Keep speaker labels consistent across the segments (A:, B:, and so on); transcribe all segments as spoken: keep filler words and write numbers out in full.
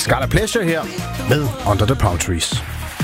A: Scarlet Pleasure her med Under the Palm Trees.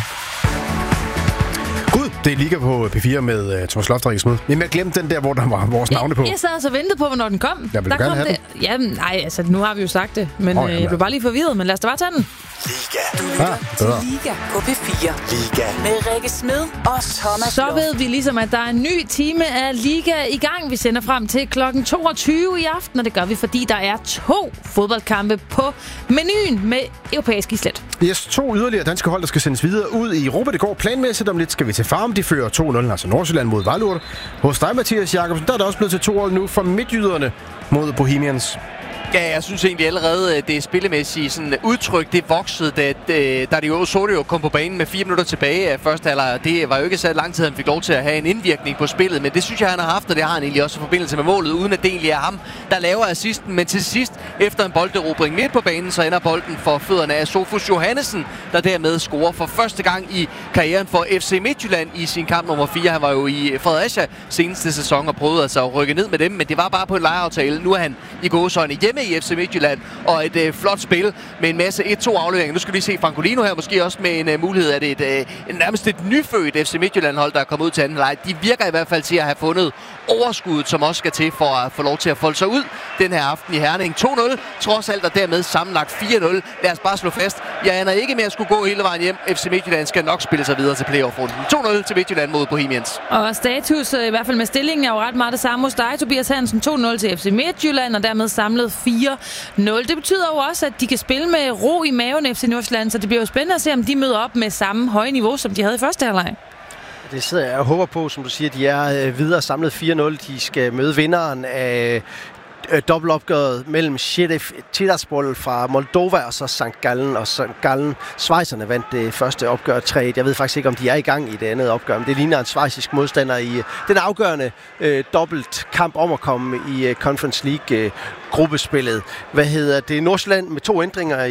A: Gud, det er Liga på P fire med uh, Thomas Loft og Rikke Smed. Men jeg glemte den der, hvor der var vores navne på.
B: Jeg sad altså og ventede på, hvornår den kom.
A: Jeg vil
B: der
A: gerne
B: kom
A: have
B: det. Ja, nej, altså nu har vi jo sagt det. Men oh, øh, jeg blev bare lige forvirret, men lad os da bare tage den.
C: Liga. Du lytter
A: ah,
C: til Liga på P fire. Liga med Rikke Smed og Thomas
B: Så
C: Loft.
B: ved vi ligesom, at der er en ny time af Liga i gang. Vi sender frem til klokken toogtyve i aften, og det gør vi, fordi der er to fodboldkampe på menuen med europæisk islet.
A: Yes, to yderligere danske hold, der skal sendes videre ud i Europa. Det går planmæssigt. Om lidt skal vi til Farm. De fører to nul, altså Nordsjælland mod Vejlurt. Hos dig, Mathias Jacobsen, der er der også blevet til to hold nu for midtjyderne mod Bohemians.
D: Ja, jeg synes egentlig allerede, det spillemæssige sådan udtryk, det voksede, da, da de jo så det jo kom på banen med fire minutter tilbage af første halvleg. Det var jo ikke så lang tid, han fik lov til at have en indvirkning på spillet, men det synes jeg, han har haft, og det har han egentlig også i forbindelse med målet, uden at det egentlig er ham, der laver assisten. Men til sidst, efter en bolderobring midt på banen, så ender bolden for fødderne af Sofus Johannesen, der dermed scorer for første gang i karrieren for F C Midtjylland i sin kamp nummer fire. Han var jo i Fredericia seneste sæson og prøvede altså at rykke ned med dem, men det var bare på en lejeaftale. Nu er han i gåseøjne hjemme i F C Midtjylland, og et øh, flot spil med en masse et to afleveringer. Nu skal vi se Francolino her, måske også med en øh, mulighed af det et, øh, nærmest et nyfødt F C Midtjylland-hold, der er kommet ud til anden leg. De virker i hvert fald til at have fundet overskuddet, som også skal til for at få lov til at folde sig ud den her aften i Herning. to nul, trods alt, og dermed sammenlagt fire nul. Lad os bare slå fast. Jeg aner ikke med at skulle gå hele vejen hjem. F C Midtjylland skal nok spille sig videre til playoff-runden. to nul til Midtjylland mod Bohemians.
B: Og status, i hvert fald med stillingen, er jo ret meget det samme hos dig, Tobias Hansen. to nul til F C Midtjylland, og dermed samlet fire nul. Det betyder jo også, at de kan spille med ro i maven F C Nordsjælland, så det bliver jo spændende at se, om de møder op med samme høje niveau, som de havde i første halvleg.
E: Det sidder jeg og håber på, som du siger, de er øh, videre samlet fire nul. De skal møde vinderen af øh, dobbeltopgøret mellem Sheriff Tiraspol fra Moldova og så Sankt Gallen. Og Sankt Gallen, schweizerne vandt det første opgør tre et. Jeg ved faktisk ikke, om de er i gang i det andet opgør, men det ligner en schweizisk modstander i øh, den afgørende øh, dobbelt kamp om at komme i øh, Conference League øh, gruppespillet. Hvad hedder det? Nordsjælland med to ændringer